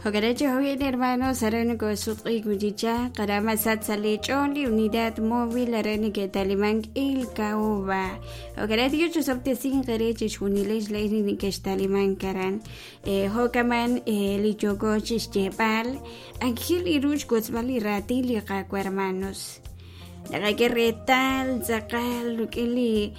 Hogarecho hoy hermanos aranico sutri gujicha karama sat salicholi unidad móvil aranique talimang il caoba. Hogarecho yo sobte sin gareche chuniles leini que talimang karan. Hokaman lichogo chichepal. Angel iruch gozbali ratili kaku hermanos. Nagakeretal zakal lukili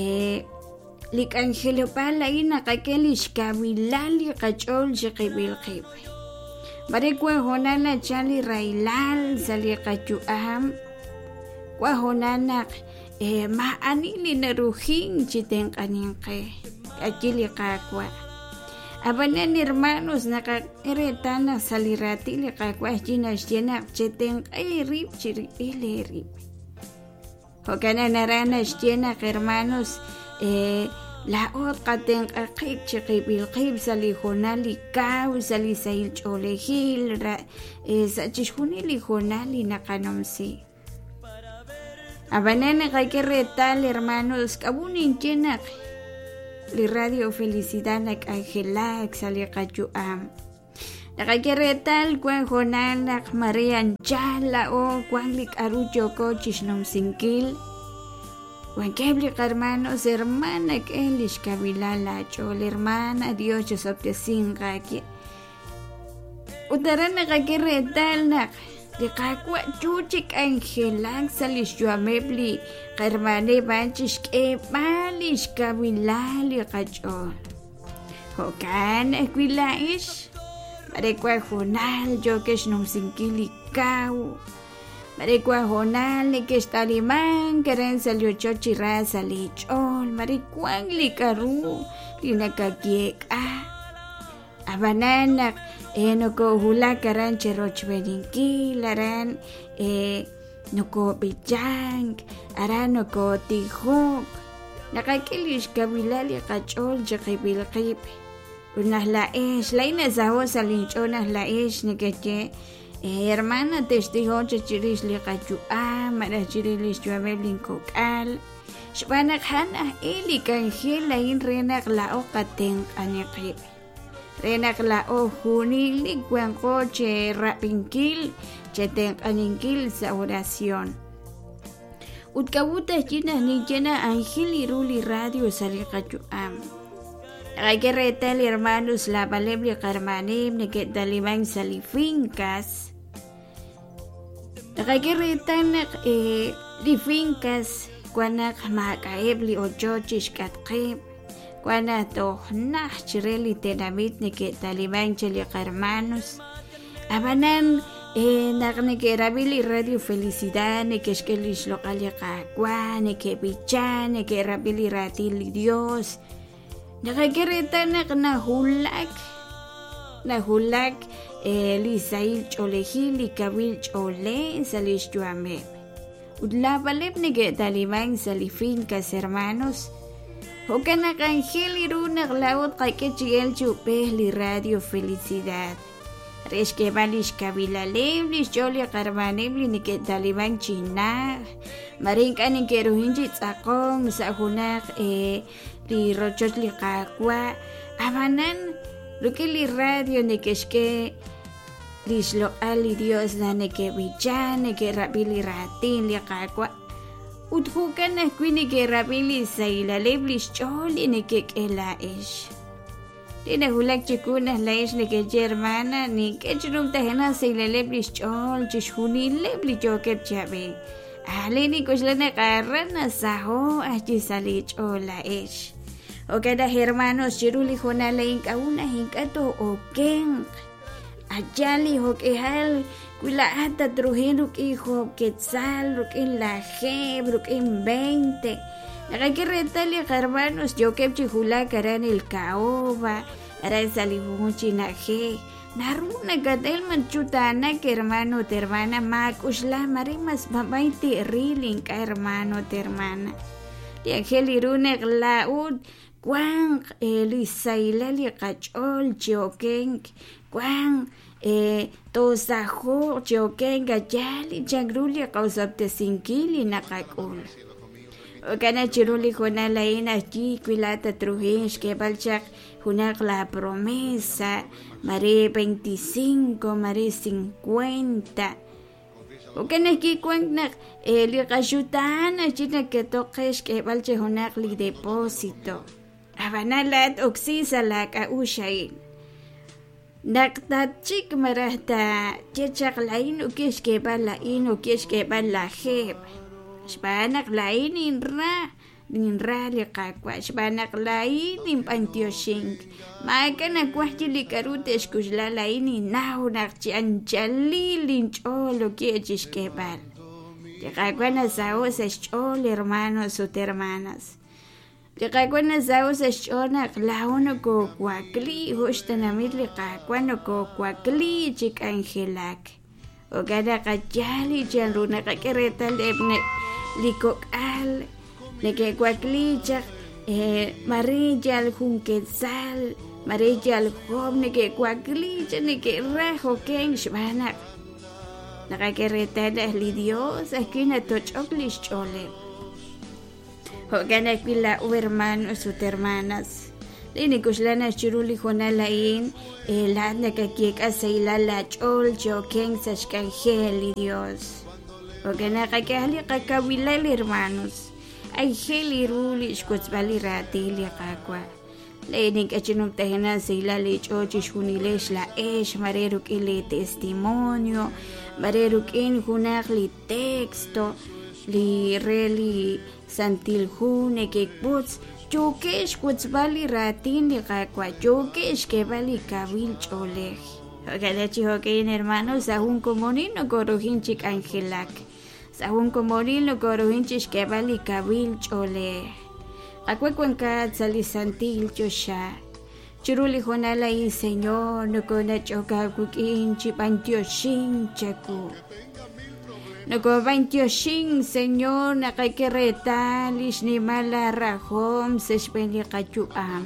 lik angelo pala ina kakeli shkabilali kachol shikibil kib. Bare kwa honana chali railal sali kachu aham. Kwa honana ma anili naruhin chiten kaninke. Kachili kakwa. Abanan hermanos nakakeretana salirati li kakwa china chiten rip chiripile rip. Hokana narana china hermanos la otqaten qaqib chiqibil qib sali honali kaw sali sail cholehil sachishunili honali naqanomsi abanene qaykeretal hermanos kabunin chenak li radio felicidad nak angelak sali qachuam naqaykeretal kwan honanak marian chala o kwan lik arucho ko chishnom sinkil Wanquebli hermanos, hermana que elish kabilala chol, hermana Dios yo sopte singa aquí. Utarana kakiretal nak, de kakwa chuchik angelak salish yo amebli, hermane banchish ke malish kabilali kachol. Hokan equilaish, marekwa jonal yo kesh num sinkili kau. Marikwa honal que está limán karen salió chochira salichol marikwan likaru linakakieka abanana noko hula karan cheroch beninki laran noko bichang aran noko tijok nakakilish kabilali kachol chiqibil qib unah laish laina zaho salinchonah laish nikeche hermana testigo chichiris li qachu'a mara chirilis juamelin kokal shbanak hana ili kanjela in renak la o qaten aniqi renak la o junili kwan coche rapinkil cheten aninkil sa oración utkabuta china ni chena angeli ruli radio sali qachu'a hay que retar hermanos la palabra carmanim ni que taliban salifincas hay que retar li fincas cuando makaebli o chochish katqib cuando tohnah chireli tenamit ni que taliban cheli hermanos abanan naqni que rabili radio felicidad ni que shkelish local qaqwa ni que bichan ni que rabili ratil Dios Nakakeretana nahulak lisail cholehil likabil chole salish juame. Udlabaleb nige taliban salifincas hermanos. Hokana kanjel iruna glaut kaikechigel chupe li radio felicidad. Reshke balish kabila leblis chole karbanebli nige taliban china. Marinkan nige ruhinji tsakong sahunak li rochot li kakwa abanan luki li radio ne keshke li shlo ali Dios na ne ke bichan ne ke rabili ratin li kakwa uthukan na kwini ke rabili saila leblis choli ne ke kela ish Tina hulak chikuna laish ne ke germana ni ke chunum tahena saila leblis chol chishuni lebli chokep chabe Alini kuslana karana saho achi sali chola ish O cada hermanos chiruli honala inka una hinkato o ken Ajali hokehal Kuila hata truhinuk hijo quetzal Rukin la jeb Rukin 20 Nakakiretali hermanos yo kepchi hula karan el caoba Aran salihuchi na je Naruna kadelman chutana que hermano te hermana makusla marimas mamaiti riling ka hermano te hermana Di angeli runek laud Kwang lisailali kachol chokeng Kwang tosaho chokeng gajali jangruli kausapte sinkili nakakul O kana chiruli jona la ina aquí cuilata Trujillo que balchak juna la promesa mare 25 mare 50 o kana aquí cuenta li kashutana china que toques que balche juna li depósito abanalat oxisa la ka ushain Naktatchik marahta chechak lain ukish que balain ukish que balajeb Shbanak lain ninra li qakwa Shbanak lain impantioshink Makana kwahjili karute shkushla lain inahunak chianchali lincholo kiechish que bal Liqakwa na sao sa shchol hermanos o hermanas Liqakwana zaus ashchonak launo ko kwakli hushtanamit liqakwana ko kwakli chik angelak o kada kachali chaluna kakereta lebne likokal leke kwakli chak marilla junquetzal marilla jom neke kwakli neke rajo ken shbanak nakakereta li Dios akina tochokli shchole Hogana kwila hermanos o hermanas. Lini kuslana chiruli jona lain la na kakiek asaila la chol joken sashkangeli Dios. Hogana kakali kakawila hermanos. Ay heli ruli shkotsbali ratili kakwa. Lini kachinum tahena saila le chochi shunilesh la mareruk ile testimonio, mareruk in junak li texto, li reli santiljune que puts chokesh kutzbali ratin li kakwa chokesh que bali kabil cholej ogalachi hokein hermanos sahun komonino korojinchik angelak sahun komonino korojinchik que bali kabil cholej akwekwenkat sali santil chosha chiruli jonala y señor no kona choka kukinchi pantioshin chaku Noko 28 señor nakakereta lish ni mala rajom seshpeni kachuam.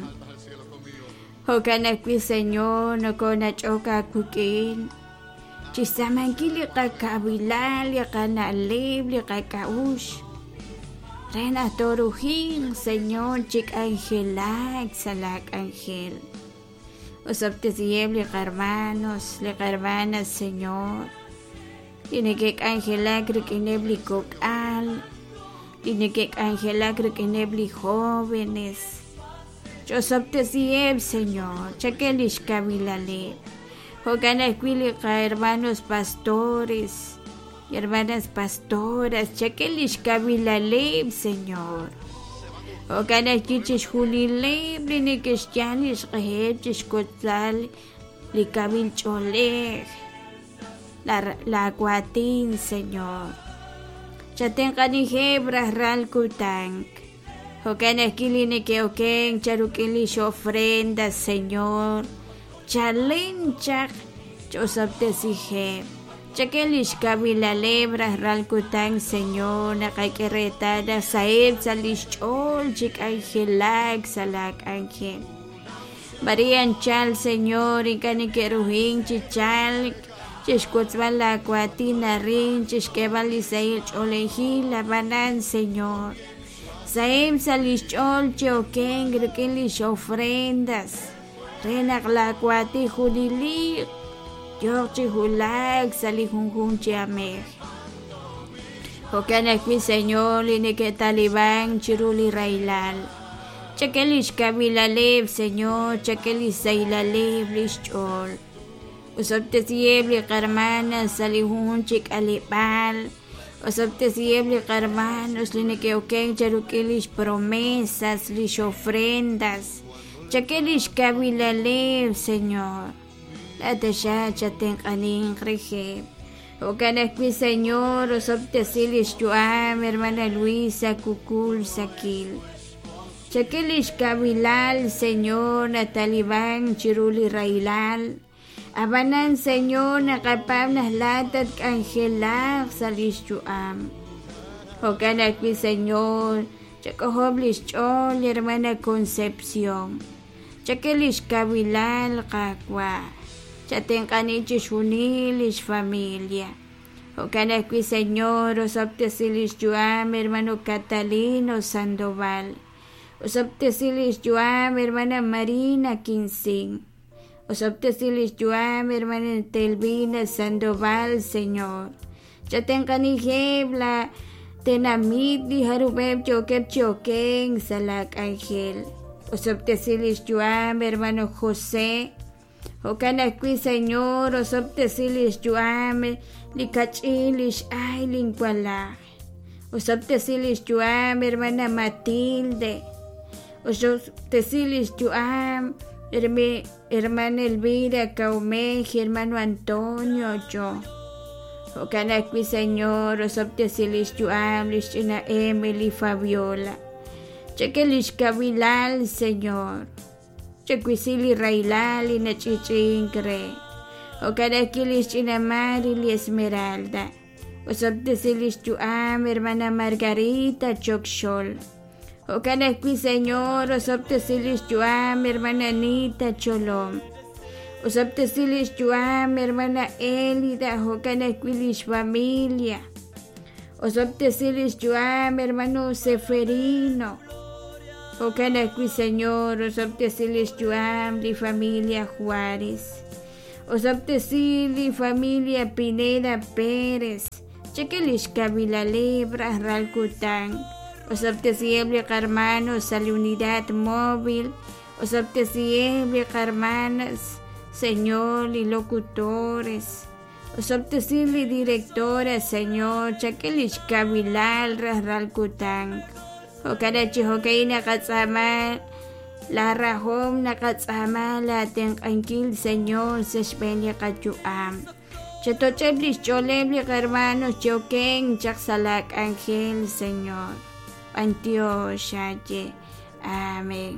Hokana kwi señor noko na choka kukin. Chisamankili kakabilal yakana libli kakaush. Rena toruhin señor chik angelak salak angel. Usapte siempre hermanos, le hermanas señor. Tiene que angelak que nebli kokal, tiene que angelak que nebli jóvenes. Yo sopte sieb, Señor, chakelish kabilale. Hogana kwili hermanos pastores, hermanas pastoras, chakelish kabilale, Señor. Hogana chichish hulile, tiene que chanish rehechish kotzal, li kabil cholej. La cuatín, Señor. Chatenka ni hebras ral kutank. Hokana kilini que oken charukilish ofrendas, Señor. Chalinchak chosapte sige. Chakelish kabila lebras ral kutank, Señor. Nakakeretada saeb salish chol chik angelak salak angel. Marian chal, Señor, y kanikeruhin chichal. Chishkotzbal la cuatina rin, chishkebali sail choleji la banan, Señor. Saim salish chol choken, grikilish ofrendas. Renak la cuati julili, yorchi hulag, salihunjun chiamej. Hokanak mi Señor, linike talibán, chiruli railal. Chakelish kabilalev, Señor, chakelish sailalev, lish chol. Usapte siebli hermanas salihunchik alipal. Usapte siebli hermanos lineke oken charukilish promesas, lish ofrendas. Chakelish kabilalev, Señor. La tasha chaten kanin rejeb. Okanak mi Señor, usapte silish chuam, hermana Luisa Kukul Sakil. Chakelish kabilal, Señor, na talibán chiruli railal. Abanan, Señor, nakapam na latat angelak sa lischuam. Hokanak mi Señor, chakohoblish chol, hermana Concepción. Chakelish kabilal kakwa. Chatenkanichish unilish familia. Ocanaqui Señor, osoptesilis yuam, hermano Catalino Sandoval. Osoptesilis yuam, hermana Marina Quincín. Osoptesilis yuam, hermana Telvina Sandoval, Señor. Chatencani hebla, tenamid di harubeb chokep choken, salak Ángel. Osoptesilis yuam, hermano José. Ocanaqui Señor, osoptesilis yuam, licachilis ay lincuala. Osoptesilis yuam, hermana Matilde. Osoptesilis yuam, hermana Elvira Caumeji, hermano Antonio yo. Ocanaqui Señor, osoptesilis yuam, lishina Emily Fabiola. Chequelis Cavilal, Señor. Chequisili Railali na chichincre. Ocanaqui china Marili Esmeralda. Osoptesilis yuam, hermana Margarita Chokshol. Ocanaqui Señor, osoptesilis yuam, hermana Anita Cholom. Osoptesilis yuam, hermana Elida, ocanaqui familia. Osoptesilis yuam, hermano Seferino. Ocanaqui Señor, osoptesilis yuam, li familia Juárez. Osoptesili familia Pineda Pérez. Chequelis Kabila Lebra Ralcután. Osoptesible hermanos a la unidad móvil. Osoptesible hermanas, Señor, y locutores. Osoptesible directora, Señor, Chequelis Kabilal Ralcután. Okanachi hokaina katzama la rahom na katzama la tenkankil Señor seshbenya kachuam. Chetocheblis cholebli hermanos choken chaksalak Ángel Señor. Antiochaye. Amén.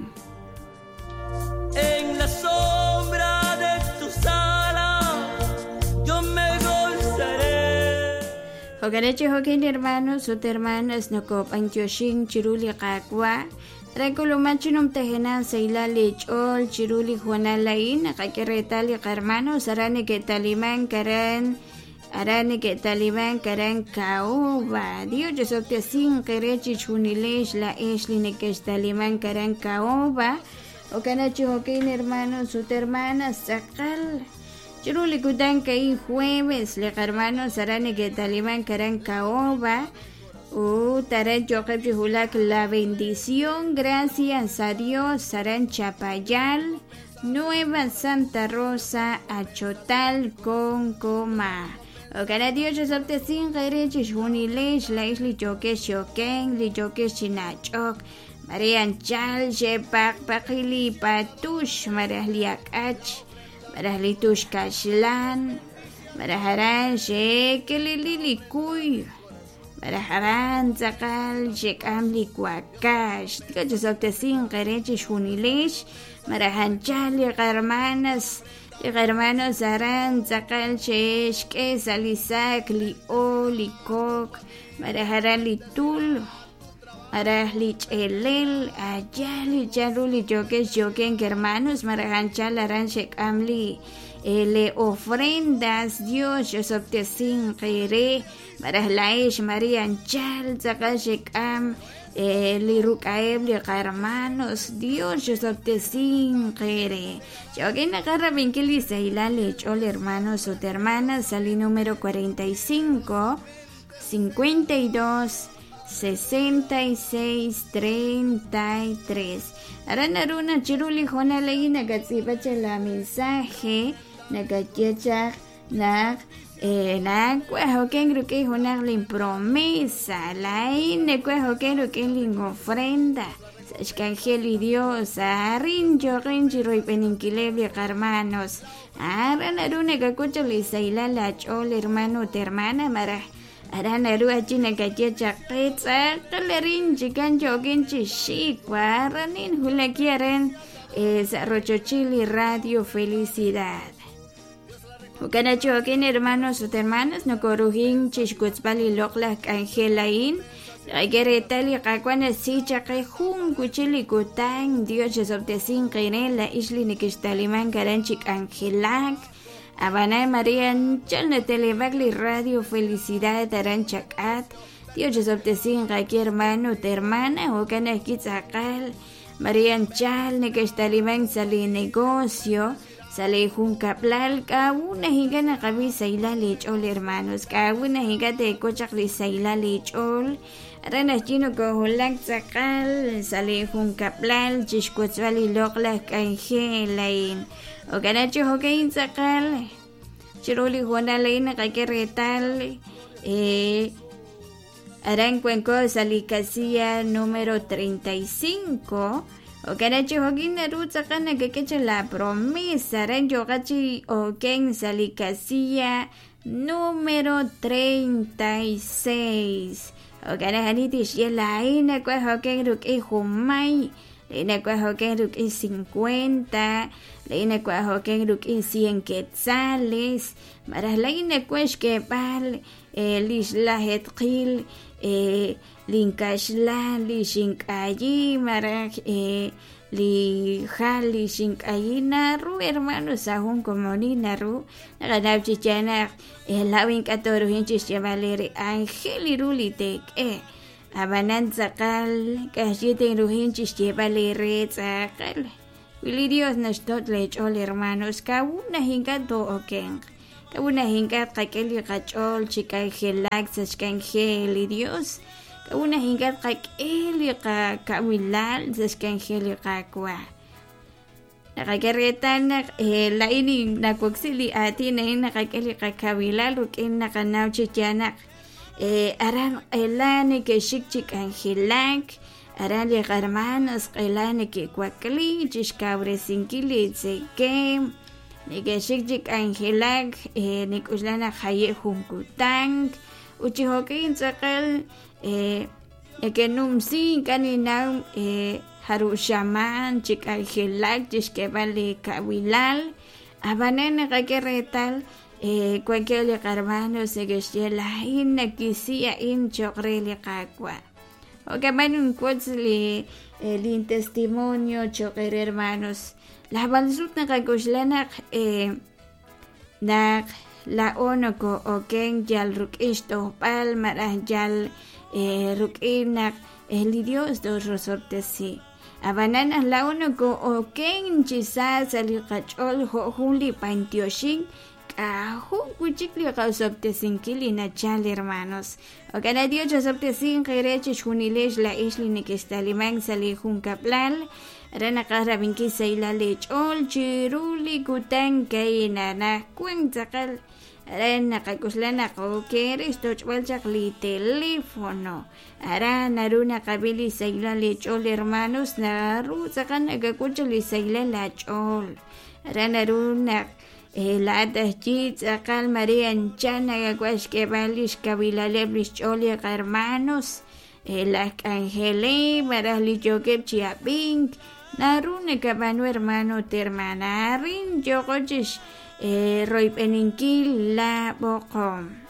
En la sombra de tus alas yo me gozaré. Okanachi hokin hermanos o hermanas no kop Antioshin chiruli kakwa. Recolumachinum tejenan seila lechol chiruli juanalain akakeretali hermanos arane que talimán karan. Arane que talibán karan kaoba. Dios yo sopte sin kerechi chunilesh la esline que talimán karan kaoba. O canachi hokin hermanos su hermanas sakal. Chiruli kudan que jueves le hermanos arane que talibán karan kaoba. Taran chokep hulak la bendición, gracias a Dios, Saran Chapayal, Nueva Santa Rosa, Achotal, Concoma. Okana Dios yo sopte sin gerechi junilesh la isli choque choken, li choque chinachok, Marian Chal, Shepak, Pakili, Patush, Marahliak Ach, Marahlitush Kashlan, Maraharan, Shekelili Kuy. Maraharan zakal shekam likwakash. Tika josopte sin gerechi junilesh. Marahan chali hermanas. Hermanos aran zakal shesh que salisak li o li kok. Maraharan li tul. Marah li chelel. Ayali charuli jokes joken hermanos. Marahan chal aran shekam li. Le ofrendas Dios yo sopte sin gere. Marahlaish Marian Chal Zakashekam Lirukaeb hermanos Dios yo sopte sin gere. Yo que agarra vinkeli seila lechol hermanos o hermanas salí número 45 52 66 33. Aranaruna chiruli jona leina gatsipacha la mensaje nagachecha na cuejo que creo que es una promesa la ine cuejo que creo que es ofrenda es que ángel y Dios rinjo y peninquileble hermanos aranaruna que escucha lisaila la chol hermano te hermana mara aranarua china gachecha pizza calerin chican jogging chichikwa ranin hula quieren Rochochili Radio Felicidad. Ukanacho akin hermanos o hermanas no corujin chishkutzbali loklak angelain. Geretali kakwana sicha kay jun kuchili kutang Dios es obtesin kainela isli nikistaliman karanchik angelak. Abanay Marian Chalna Telebagli Radio Felicidad Aranchacat. Dios obtesin kaki hermano te hermana o kana kitzakal. Marian Chalne que está liman sali negocio. Sale juncaplal kauna higana kabisa ilali chol hermanos. Kauna higate kochakli sa ilali chol. Arana chino ko hulak sakal. Sale juncaplal chishkutzwali lokla kanjelain. O ganacho hokain sakal. Chiruli juanalain kakeretal. Aran cuenco salicasía número 35. O ganacho hokin narut sakana que quecha la promesa. Aran yogachi hoken salicasía número 36. O ganahanitish yelaina kwa hoken ruk humay. Leina kwa hoken ruk 50. Leina kwa hoken ruk 100 quetzales. Maras leina kwesh que pal. Lish la hetqil. Linkashla li shinkayi marak li jali shinkayi naru hermanos ahun como ni naru naganab chichana lawin katoro hinchis chavalere angeli rulitek abanan zakal kashite ruhinchis chavalere zakal wili Dios nos tot lechol hermanos kauna hingato oken kauna hingat kakeli kachol chikay gelak sashkangeli Dios kauna hingat kakeli kawilal sashkangeli kakwa nakakeretan laini nakoksili ati na nakakeli kakawilal rukin nakanaw chichanak aran elane ke shikchik angelak aran li hermanos elane ke kwakli chishkabre sinkili tseke Nike shikchik angelak nikuslana haye hunkutang uchihokin sakal que numsi kanina harushaman chik angelak chishkevali kawilal abanena kakeretal cualquier hermano se gestiela in kisia in chokreli kakwa o que van un cuatzli el testimonio choker hermanos la balsut nakakuslanak nak la onoko oken yal rukisto palmara yal rukinak el Dios dos rosortesi abanana la onoko oken chisal salikachol hunli pantioshin kahu kuchikli kausoptesin kilina chal hermanos o kana Dios soptesin qereche shunilesh la isli nikestaliman salihun kaplal Rana kara binki saila lechol chiruli kutan kaina na cuentakal Rana kakuslana kokeres tochwalchak li teléfono Arana runa kabili saila lechol hermanos na ruzakan agakuchali saila lechol Rana runa la tajit sakal María Anchana agakwash que balish kabila leblish choli hermanos la angele marali joker chiapink Narune kabanu hermano termanarin yogochish roy peninkil la bokom